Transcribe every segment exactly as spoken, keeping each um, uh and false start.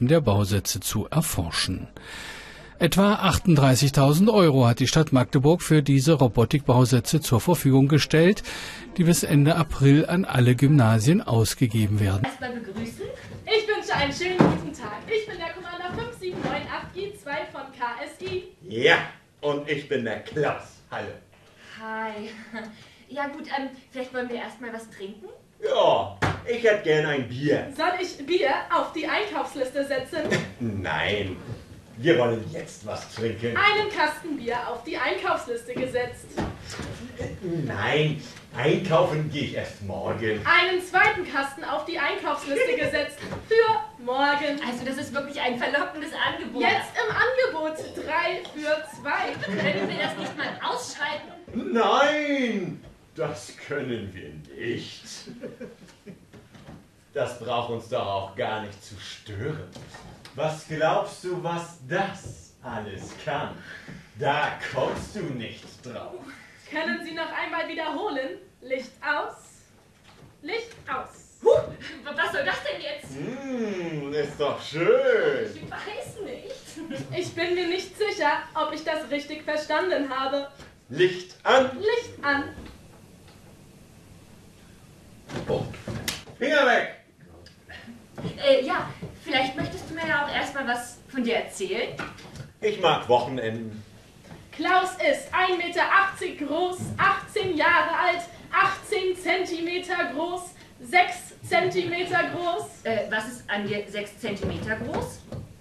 Eigenschaften der Bausätze zu erforschen. Etwa achtunddreißigtausend Euro hat die Stadt Magdeburg für diese Robotikbausätze zur Verfügung gestellt, die bis Ende April an alle Gymnasien ausgegeben werden. Erstmal begrüßen. Ich wünsche einen schönen guten Tag. Ich bin der Commander fünf sieben neun acht I zwei von K S I. Ja, und ich bin der Klaus. Hallo. Hi. Ja gut, ähm, vielleicht wollen wir erstmal was trinken? Ja, ich hätte gern ein Bier. Soll ich Bier auf die Einkaufsliste setzen? Nein, wir wollen jetzt was trinken. Einen Kasten Bier auf die Einkaufsliste gesetzt. Nein, einkaufen gehe ich erst morgen. Einen zweiten Kasten auf die Einkaufsliste gesetzt für morgen. Also das ist wirklich ein verlockendes Angebot. Jetzt im Angebot drei für zwei. Können wir das nicht mal ausschreiten? Nein, das können wir nicht. Das braucht uns doch auch gar nicht zu stören. Was glaubst du, was das alles kann? Da kommst du nicht drauf. Können Sie noch einmal wiederholen? Licht aus. Licht aus. Huh, was soll das denn jetzt? Hm, ist doch schön. Ich weiß nicht. Ich bin mir nicht sicher, ob ich das richtig verstanden habe. Licht an. Licht an. Oh. Finger weg. Äh, ja, vielleicht möchtest du mir ja auch erstmal was von dir erzählen. Ich mag Wochenenden. Klaus ist ein Meter achtzig groß, achtzehn Jahre alt, achtzehn Zentimeter groß, sechs Zentimeter groß. Äh, was ist an dir sechs Zentimeter groß?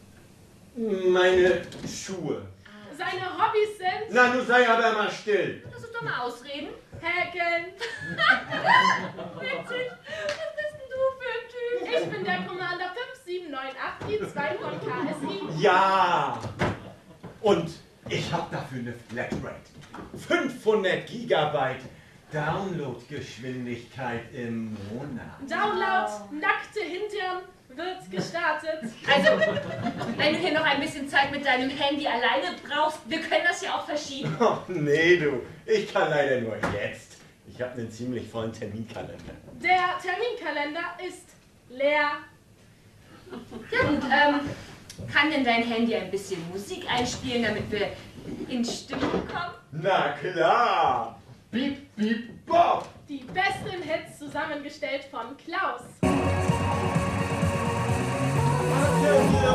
Meine Schuhe. Seine Hobbys sind Na, du sei aber mal still. Lass uns doch mal ausreden. Häkeln. Witzig. Was bist denn du für ein Typ? Ich bin der Commander fünf sieben neun acht I zwei von K S I. Ja. Und ich habe dafür eine Flatrate. fünfhundert Gigabyte Downloadgeschwindigkeit im Monat. Download, nackte Hintern wird gestartet. Also, wenn du hier noch ein bisschen Zeit mit deinem Handy alleine brauchst, wir können das ja auch verschieben. Oh, nee, du. Ich kann leider nur jetzt. Ich habe einen ziemlich vollen Terminkalender. Der Terminkalender ist leer. Ja, und ähm, kann denn dein Handy ein bisschen Musik einspielen, damit wir in Stimmung kommen? Na klar. Piep, piep, bop. Die besten Hits zusammengestellt von Klaus.